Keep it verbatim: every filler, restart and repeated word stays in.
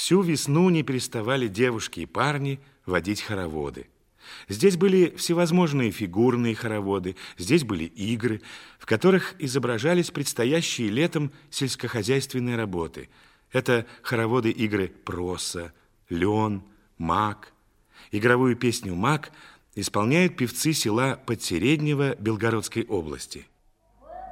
Всю весну не переставали девушки и парни водить хороводы. Здесь были всевозможные фигурные хороводы, здесь были игры, в которых изображались предстоящие летом сельскохозяйственные работы. Это хороводы игры «Проса», «Лен», «Мак». Игровую песню «Мак» исполняют певцы села Подсереднего Белгородской области.